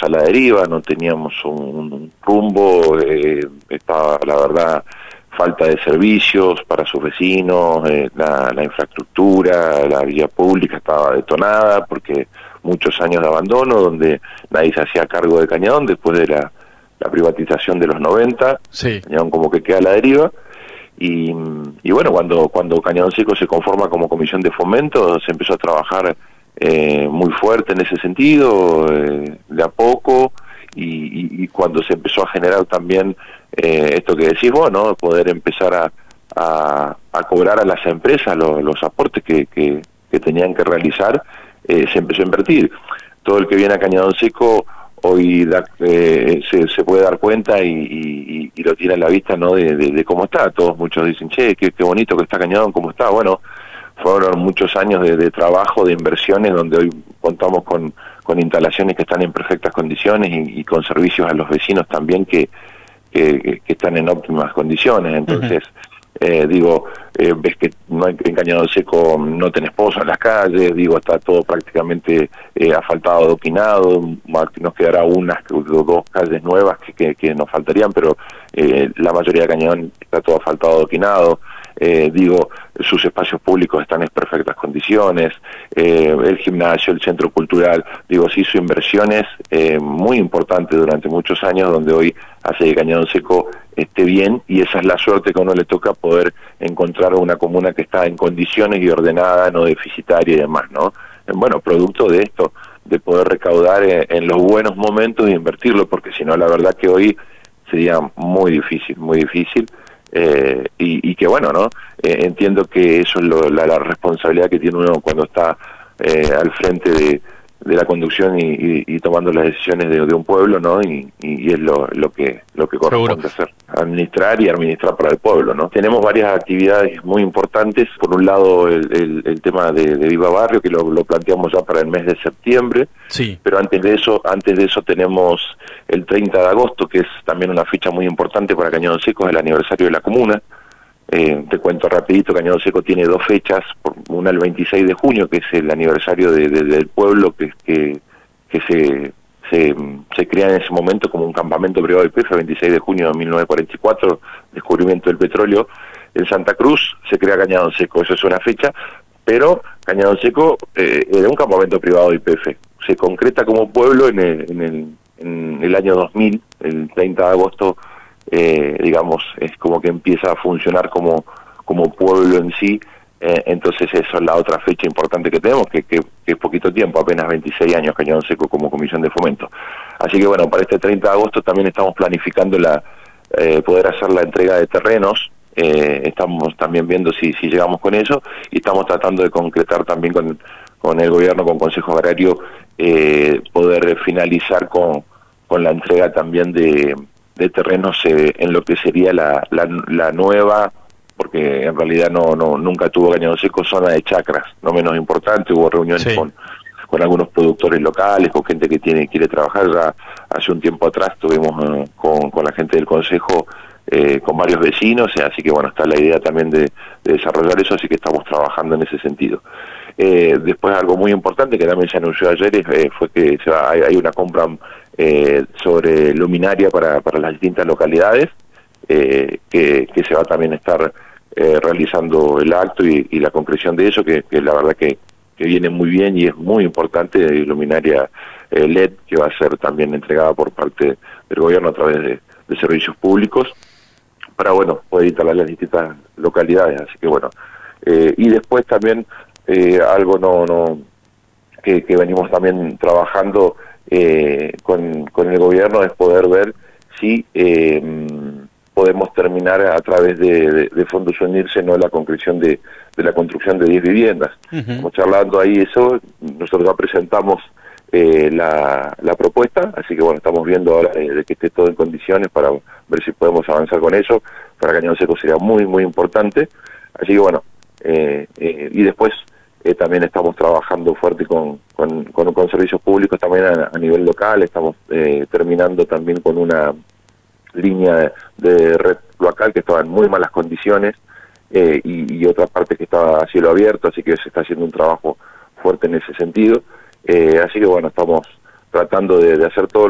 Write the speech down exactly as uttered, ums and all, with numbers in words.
a la deriva, no teníamos un, un rumbo, eh, estaba la verdad falta de servicios para sus vecinos, eh, la, la infraestructura, la vía pública estaba detonada porque muchos años de abandono donde nadie se hacía cargo de Cañadón después de la, la privatización de los noventa, sí. Cañadón como que queda a la deriva. Y, y bueno, cuando, cuando Cañadón Seco se conforma como comisión de fomento, se empezó a trabajar eh, muy fuerte en ese sentido, eh, de a poco, y, y, y cuando se empezó a generar también eh, esto que decís vos, ¿no? Poder empezar a, a, a cobrar a las empresas los, los aportes que, que, que tenían que realizar, eh, se empezó a invertir. Todo el que viene a Cañadón Seco hoy da, eh, se, se puede dar cuenta y, y, y lo tiene a la vista, ¿no? De, de, de cómo está. Todos muchos dicen, che, qué, qué bonito que está Cañadón, cómo está. Bueno, fueron muchos años de, de trabajo, de inversiones, donde hoy contamos con, con instalaciones que están en perfectas condiciones y, y con servicios a los vecinos también que, que, que están en óptimas condiciones. Entonces, uh-huh. eh, digo, eh, ves que no hay, en Cañadón Seco no tenés pozo en las calles, digo, está todo prácticamente eh, asfaltado, adoquinado, nos quedará unas o dos calles nuevas que, que, que nos faltarían, pero eh, la mayoría de Cañadón está todo asfaltado, adoquinado. Eh, digo, sus espacios públicos están en perfectas condiciones, eh, el gimnasio, el centro cultural, digo, se hizo inversiones eh, muy importantes durante muchos años, donde hoy hace que Cañadón Seco esté bien, y esa es la suerte que a uno le toca, poder encontrar una comuna que está en condiciones y ordenada, no deficitaria y demás, ¿no? Bueno, producto de esto, de poder recaudar en, en los buenos momentos e invertirlo, porque si no, la verdad que hoy sería muy difícil, muy difícil. Eh, y, y que bueno, ¿no? Eh, entiendo que eso es lo, la, la responsabilidad que tiene uno cuando está eh, al frente de, de la conducción y, y, y tomando las decisiones de, de un pueblo, ¿no? Y, y, y es lo, lo que lo que corresponde hacer, administrar y administrar para el pueblo, ¿no? Tenemos varias actividades muy importantes. Por un lado, el, el, el tema de, de Viva Barrio, que lo, lo planteamos ya para el mes de septiembre. Sí. Pero antes de eso, antes de eso tenemos el treinta de agosto, que es también una fecha muy importante para Cañadón Seco, es el aniversario de la comuna. Eh, te cuento rapidito, Cañadón Seco tiene dos fechas, una el veintiséis de junio, que es el aniversario de, de, del pueblo, que, que, que se, se, se crea en ese momento como un campamento privado de I P F, veintiséis de junio de mil novecientos cuarenta y cuatro, descubrimiento del petróleo. En Santa Cruz se crea Cañadón Seco, eso es una fecha, pero Cañadón Seco eh, era un campamento privado de I P F. Se concreta como pueblo en el, en el, en el año dos mil, el treinta de agosto, eh, digamos, es como que empieza a funcionar como, como pueblo en sí. Eh, entonces eso es la otra fecha importante que tenemos, que, que, que es poquito tiempo, apenas veintiséis años Cañadón Seco como comisión de fomento. Así que bueno, para este treinta de agosto también estamos planificando la eh, poder hacer la entrega de terrenos. Eh, estamos también viendo si, si llegamos con eso, y estamos tratando de concretar también con, con el gobierno, con Consejo Agrario, eh, poder finalizar con, con la entrega también de, de terrenos eh, en lo que sería la, la, la nueva, porque en realidad no, no nunca tuvo Cañadón Seco, zona de chacras, no menos importante. Hubo reuniones sí. con, con algunos productores locales, con gente que tiene quiere trabajar. Ya hace un tiempo atrás estuvimos eh, con, con la gente del Consejo, Eh, con varios vecinos, eh, así que bueno, está la idea también de, de desarrollar eso, así que estamos trabajando en ese sentido. Eh, después algo muy importante que también se anunció ayer eh, fue que se va, hay, hay una compra eh, sobre luminaria para, para las distintas localidades, eh, que, que se va también a estar eh, realizando el acto y, y la concreción de eso, que, que la verdad que, que viene muy bien y es muy importante, de luminaria eh, L E D, que va a ser también entregada por parte del gobierno a través de, de servicios públicos, para bueno poder instalar las distintas localidades. Así que bueno, eh, y después también eh, algo no no que, que venimos también trabajando eh, con, con el gobierno, es poder ver si eh, podemos terminar a través de, de, de fondos unirse, no la concreción de, de la construcción de diez viviendas. Uh-huh. Estamos charlando ahí eso, nosotros ya presentamos Eh, la, la propuesta, así que bueno, estamos viendo ahora eh, de que esté todo en condiciones para ver si podemos avanzar con eso. Para Cañadón Seco sería muy muy importante, así que bueno, eh, eh, y después eh, también estamos trabajando fuerte con, con, con, con servicios públicos también a, a nivel local. Estamos eh, terminando también con una línea de, de red local que estaba en muy malas condiciones, eh, y, y otra parte que estaba a cielo abierto, así que se está haciendo un trabajo fuerte en ese sentido. Eh, así que bueno, estamos tratando de, de hacer todo lo